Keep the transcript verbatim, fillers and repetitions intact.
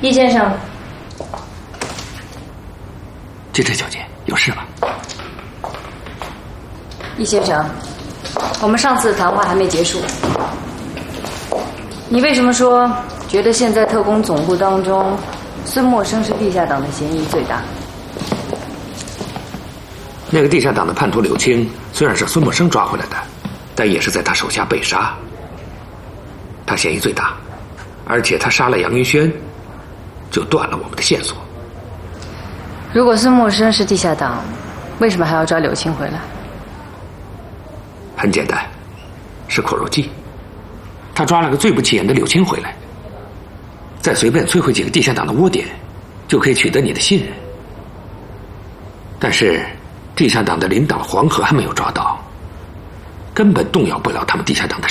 易先生， 金晨小姐，有事吗？ 易先生，我们上次的谈话还没结束。你为什么说觉得现在特工总部当中，孙默生是地下党的嫌疑最大？ 那个地下党的叛徒柳青，虽然是孙默生抓回来的，但也是在他手下被杀。他嫌疑最大，而且他杀了杨云轩，就断了我们的线索。 如果孙默生是地下党，为什么还要抓柳青回来？ 很简单，是口肉计。他抓了个最不起眼的柳青回来，再随便摧毁几个地下党的窝点，就可以取得你的信任。但是地下党的领导黄河还没有抓到，根本动摇不了他们地下党的